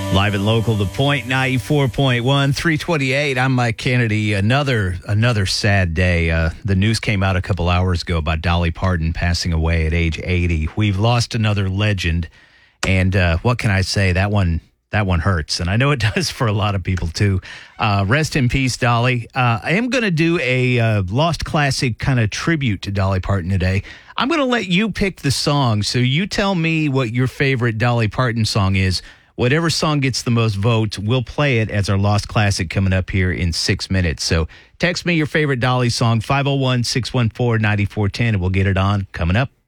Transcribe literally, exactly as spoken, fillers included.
Live and local, The Point, ninety-four point one, three twenty-eight. I'm Mike Kennedy. Another another sad day. Uh, the news came out a couple hours ago about Dolly Parton passing away at age eighty. We've lost another legend, and uh, what can I say? That one that one hurts, and I know it does for a lot of people too. Uh, rest in peace, Dolly. Uh, I am going to do a uh, Lost Classic kind of tribute to Dolly Parton today. I'm going to let you pick the song, so you tell me what your favorite Dolly Parton song is. Whatever song gets the most votes, we'll play it as our Lost Classic coming up here in six minutes. So text me your favorite Dolly song, five oh one, six one four, nine four one oh, and we'll get it on coming up.